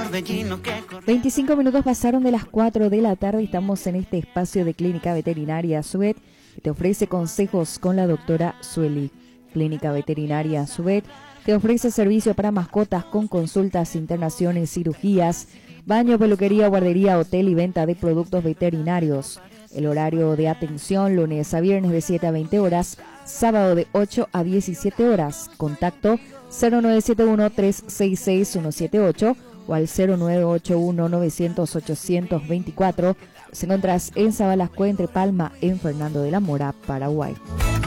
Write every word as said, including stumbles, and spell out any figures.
torbellino que... veinticinco minutos pasaron de las cuatro de la tarde y estamos en este espacio de Clínica Veterinaria Subet, que te ofrece consejos con la doctora Sueli. Clínica Veterinaria Subet te ofrece servicio para mascotas con consultas, internaciones, cirugías, baño, peluquería, guardería, hotel y venta de productos veterinarios. El horario de atención lunes a viernes de siete a veinte horas, sábado de ocho a diecisiete horas. Contacto cero nueve siete uno, tres seis seis, uno siete ocho o al cero nueve ocho uno, nueve cero cero, ocho dos cuatro. Se encontrás en Sabalascue, entre Palma, en Fernando de la Mora, Paraguay.